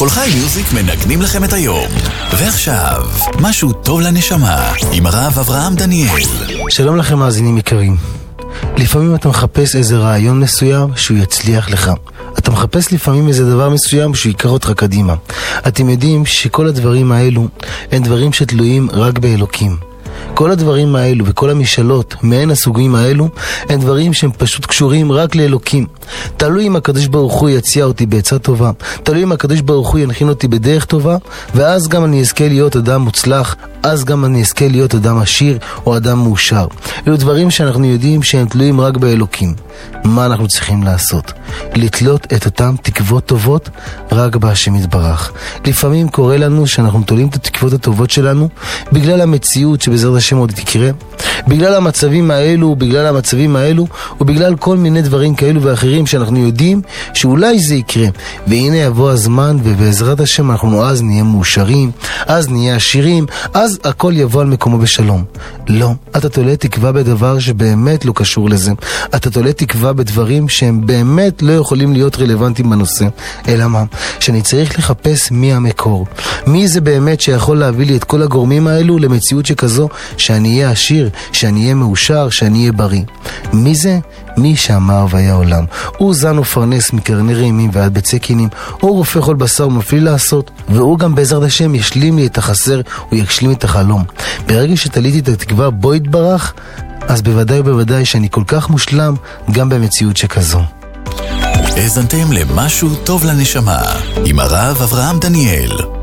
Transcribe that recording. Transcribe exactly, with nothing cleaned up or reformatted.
כל חי מיוזיק מנגנים לכם את היום. ועכשיו, משהו טוב לנשמה, עם הרב אברהם דניאל. שלום לכם מאזינים יקרים. לפעמים אתה מחפש איזה רעיון מסוים שהוא יצליח לך. אתה מחפש לפעמים איזה דבר מסוים שהוא ייקח אותך קדימה. אתם יודעים שכל הדברים האלו הם דברים שתלויים רק באלוקים. כל הדברים האלו וכל המשאלות מעין הסוגים האלו הם דברים שהם פשוט קשורים רק לאלוקים. תלוי אם הקדוש ברוך הוא יציע אותי בעצה טובה, תלוי אם הקדוש ברוך הוא ינחין אותי בדרך טובה, ואז גם אני אזכה להיות אדם מוצלח, אז גם אני אזכה להיות אדם עשיר או אדם מאושר. אלו דברים שאנחנו יודעים שהם תלויים רק באלוקים. מה אנחנו צריכים לעשות? לתלות את אותם תקוות טובות רק בהשם יתברך. לפעמים קורה לנו שאנחנו תולים את התקוות הטובות שלנו בגלל המציאות שבעזרת השם עוד תקרה, בגלל המצבים האלו, בגלל המצבים האלו, ובגלל כל מיני דברים כאלו ואחרים שאנחנו יודעים שאולי זה יקרה. והנה יבוא הזמן ובעזרת השם אנחנו אז נהיה מאושרים, אז נהיה עשירים, אז הכל יבוא על מקומו בשלום. לא, אתה תולה תקווה בדבר שבאמת לא קשור לזה. אתה תולה תקווה בדברים שהם באמת לא יכולים להיות רלוונטיים בנושא. אלא מה? שאני צריך לחפש מי המקור. מי זה באמת שיכול להביא לי את כל הגורמים האלו למציאות שכזו שאני אהיה עשיר, שאני אהיה מאושר, שאני אהיה בריא. מי זה? מי שאמר והיה עולם. הוא זן ופרנס מקרני רעימים ועד בצקינים, הוא רופא כל בשר ומפליא לעשות, והוא גם בעזרת השם ישלים לי את החסר, הוא ישלים את החלום. ברגע שתליתי את התקווה בו יתברך, אז בוודאי ובוודאי שאני כל כך מושלם גם במציאות שכזו. האזנתם למשהו טוב לנשמה עם הרב אברהם דניאל.